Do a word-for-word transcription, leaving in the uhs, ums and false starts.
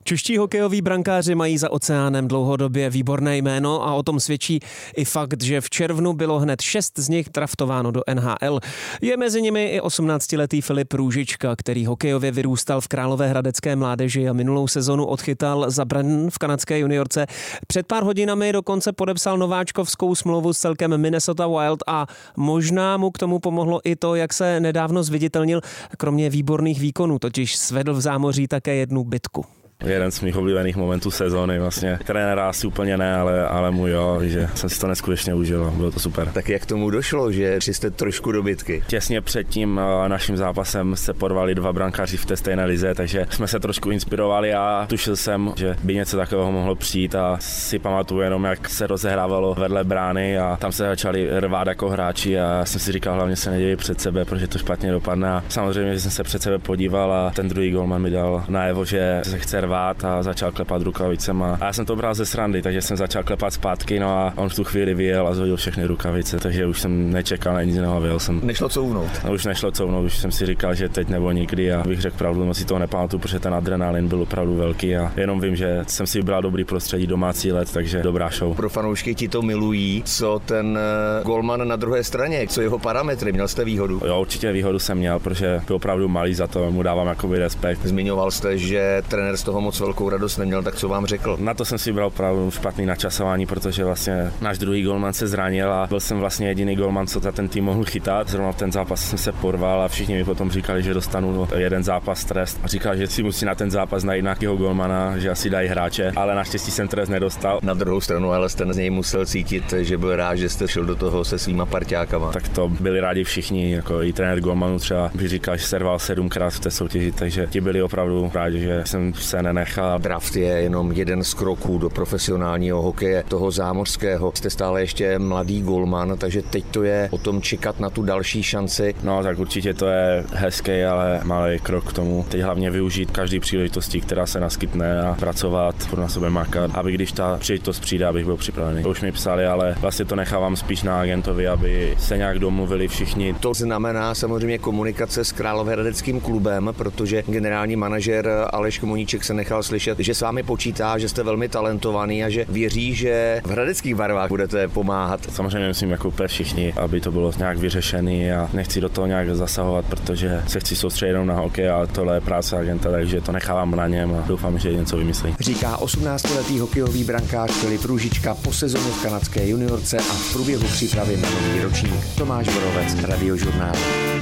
Čeští hokejoví brankáři mají za oceánem dlouhodobě výborné jméno a o tom svědčí i fakt, že v červnu bylo hned šest z nich draftováno do N H L. Je mezi nimi i osmnáctiletý Filip Růžička, který hokejově vyrůstal v Královéhradecké mládeži a minulou sezonu odchytal za Brandon v kanadské juniorce. Před pár hodinami dokonce podepsal nováčkovskou smlouvu s celkem Minnesota Wild a možná mu k tomu pomohlo i to, jak se nedávno zviditelnil, kromě výborných výkonů, totiž svedl v zámoří také jednu bitku. Jeden z mých oblíbených momentů sezóny, vlastně trenéra asi úplně ne, ale, ale můj jo, že jsem si to neskutečně užil, bylo to super. Tak jak tomu došlo, že jste trošku do bitky? Těsně před tím naším zápasem se porvali dva brankáři v té stejné lize, takže jsme se trošku inspirovali a tušil jsem, že by něco takového mohlo přijít a si pamatuju jenom, jak se rozehrávalo vedle brány a tam se začali rvát jako hráči a já jsem si říkal, hlavně se nedějí před sebe, protože to špatně dopadne a samozřejmě jsem se před sebe podíval a ten druhý golman mi dal najevo, že se chce rvát a začal klepat rukavicema. A já jsem to bral ze srandy, takže jsem začal klepat zpátky, no a on v tu chvíli vyjel a zhodil všechny rukavice, takže už jsem nečekal na nic jiného, vyjel jsem. Nešlo couvnout? No, už nešlo couvnout, už jsem si říkal, že teď nebo nikdy a bych řekl pravdu, moc si toho nepamatuju, protože ten adrenalin byl opravdu velký a jenom vím, že jsem si vybral dobrý prostředí, domácí let, takže dobrá show. Pro fanoušky ti to milují, co ten golman na druhé straně, co jeho parametry, měl jste výhodu? Jo, určitě výhodu jsem měl, protože byl opravdu malý, za to mu dávám jakoby respekt. Zmiňoval jste, že trenér z toho moc velkou radost neměl, tak co vám řekl? Na to jsem si bral opravdu špatný načasování, protože vlastně náš druhý golman se zranil a byl jsem vlastně jediný golman, co za ten tým mohl chytat. Zrovna v ten zápas jsem se porval a všichni mi potom říkali, že dostanu jeden zápas trest a říkal, že si musí na ten zápas najít nějakého golmana, že asi dají hráče, ale naštěstí jsem trest nedostal. Na druhou stranu ale jste z něj musel cítit, že byl rád, že jste šel do toho se svýma parťákama. Tak to byli rádi všichni, jako i trenér golmanů třeba by říkal, že se rval sedmkrát v té soutěži, takže ti byli opravdu rádi, že jsem se nenechal. Draft je jenom jeden z kroků do profesionálního hokeje, toho zámořského. Jste stále ještě mladý golman, takže teď to je o tom čekat na tu další šanci. No tak určitě to je hezký, ale malý krok k tomu. Teď hlavně využít každý příležitosti, která se naskytne a pracovat, na sebe makat, aby když ta příležitost přijde, abych byl připravený. To už mi psali, ale vlastně to nechávám spíš na agentovi, aby se nějak domluvili všichni. To znamená samozřejmě komunikace s Královéhradeckým klubem, protože generální manažer Aleš Komoníček se nechal slyšet, že s vámi počítá, že jste velmi talentovaný a že věří, že v hradeckých barvách budete pomáhat. Samozřejmě myslím jako úplně všichni, aby to bylo nějak vyřešený a nechci do toho nějak zasahovat, protože se chci soustředit jenom na hokej a tohle je práce agenta, takže to nechávám na něm a doufám, že něco vymyslí. Říká osmnáctiletý hokejový brankář Filip Růžička po sezóně v kanadské juniorce a v průběhu přípravy na nový ročník. Tomáš Borovec, Radiožurnál.